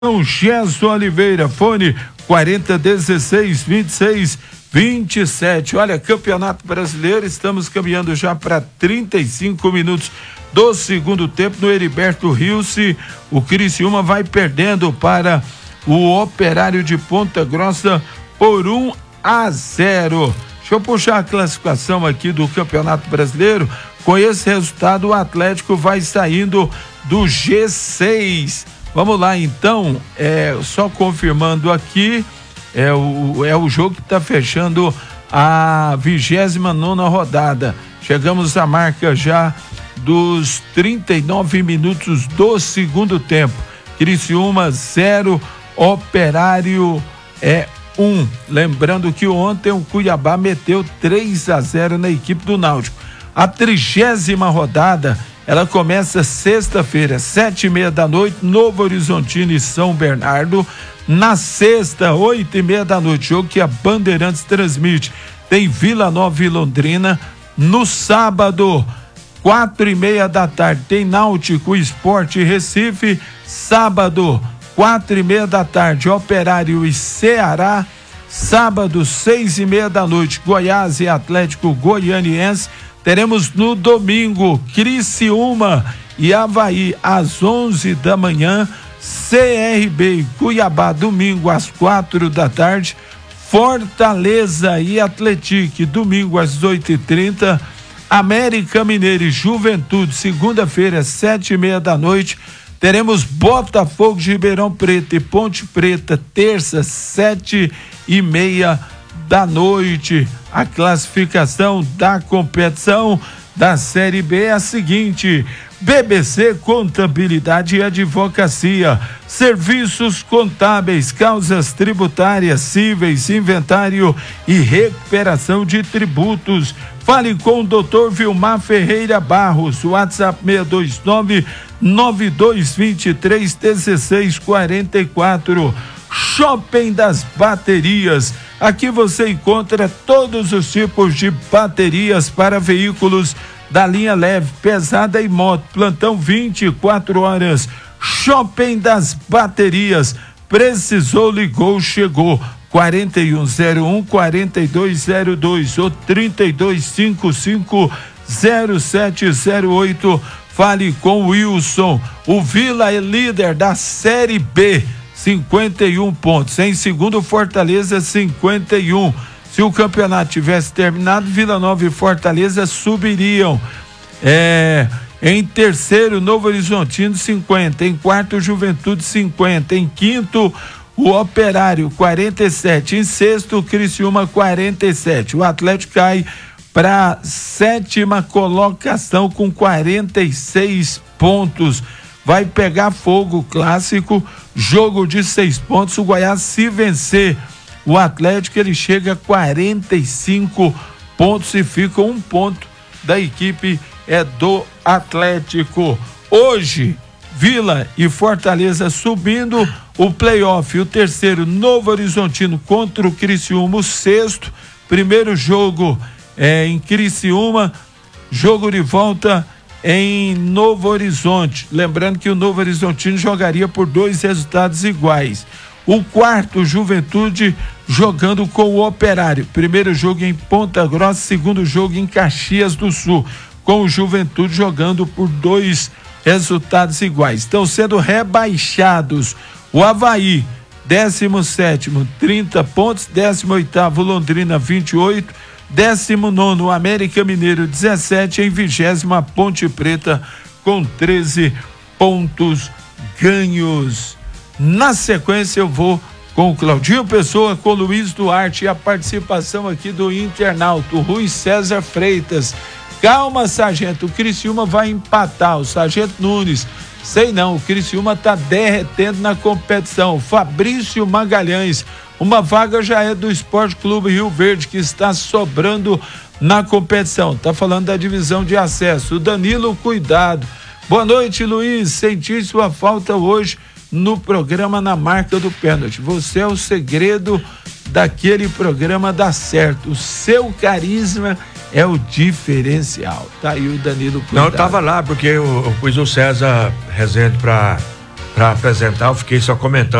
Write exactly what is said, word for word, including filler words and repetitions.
Gerson Oliveira, fone quarenta, dezesseis, vinte e seis, vinte e sete. Olha, Campeonato Brasileiro, estamos caminhando já para trinta e cinco minutos do segundo tempo. No Heriberto Rilse, o Criciúma vai perdendo para o Operário de Ponta Grossa por um a zero. Deixa eu puxar a classificação aqui do Campeonato Brasileiro. Com esse resultado, o Atlético vai saindo do G seis. Vamos lá, então, é, só confirmando aqui, é o, é o jogo que está fechando a vigésima nona rodada. Chegamos à marca já dos trinta e nove minutos do segundo tempo. Criciúma zero, Operário é um. Lembrando que ontem o Cuiabá meteu três a zero na equipe do Náutico. A trigésima rodada, ela começa sexta-feira, sete e meia da noite, Novo Horizontino e São Bernardo. Na sexta, oito e meia da noite, jogo que a Bandeirantes transmite, tem Vila Nova e Londrina. No sábado, quatro e meia da tarde, tem Náutico Sport e Recife. Sábado, quatro e meia da tarde, Operário e Ceará. Sábado, seis e meia da noite, Goiás e Atlético Goianiense. Teremos no domingo Criciúma e Avaí às onze da manhã, C R B e Cuiabá domingo às quatro da tarde, Fortaleza e Atlético domingo às oito e trinta, América Mineiro e Juventude segunda-feira sete e meia da noite. Teremos Botafogo de Ribeirão Preto e Ponte Preta terça sete e meia da noite. A classificação da competição da Série B é a seguinte: B B C Contabilidade e Advocacia, serviços contábeis, causas tributárias, cíveis, inventário e recuperação de tributos. Fale com o doutor Vilmar Ferreira Barros, WhatsApp seis dois nove, nove dois dois três, um seis quatro quatro. Shopping das Baterias. Aqui você encontra todos os tipos de baterias para veículos da linha leve, pesada e moto. Plantão vinte e quatro horas. Shopping das Baterias. Precisou, ligou, chegou. quarenta e um zero um, quarenta e dois zero dois ou trinta e dois cinquenta e cinco, zero sete zero oito. Fale com o Wilson. O Vila é líder da Série B, cinquenta e um pontos. Em segundo, Fortaleza, cinquenta e um. Se o campeonato tivesse terminado, Vila Nova e Fortaleza subiriam. É, em terceiro, Novo Horizontino, cinquenta. Em quarto, Juventude, cinquenta. Em quinto, o Operário, quarenta e sete. Em sexto, Criciúma, quarenta e sete. O Atlético cai para sétima colocação com quarenta e seis pontos. Vai pegar fogo o clássico, jogo de seis pontos. O Goiás, se vencer o Atlético, ele chega a quarenta e cinco pontos e fica um ponto da equipe é do Atlético. Hoje, Vila e Fortaleza subindo, o playoff, o terceiro, Novo Horizontino contra o Criciúma, o sexto, primeiro jogo é em Criciúma, jogo de volta em Novo Horizonte. Lembrando que o Novo Horizontino jogaria por dois resultados iguais. O quarto, Juventude jogando com o Operário. Primeiro jogo em Ponta Grossa, segundo jogo em Caxias do Sul, com o Juventude jogando por dois resultados iguais. Estão sendo rebaixados o Avaí, décimo sétimo, trinta pontos, décimo oitavo, Londrina, vinte e oito, décimo nono, América Mineiro, dezessete, em vigésima, Ponte Preta com treze pontos ganhos. Na sequência eu vou com o Claudinho Pessoa, com o Luiz Duarte e a participação aqui do internauta Rui César Freitas. Calma, sargento, o Criciúma vai empatar. O sargento Nunes, sei não, o Criciúma tá derretendo na competição. Fabrício Magalhães, uma vaga já é do Esporte Clube Rio Verde, que está sobrando na competição. Tá falando da divisão de acesso. O Danilo, cuidado. Boa noite, Luiz. Senti sua falta hoje no programa Na Marca do Pênalti. Você é o segredo daquele programa dar certo. O seu carisma é o diferencial. Tá aí o Danilo, cuidado. Não, eu tava lá porque eu, eu pus o César Rezende pra para apresentar, eu fiquei só comentando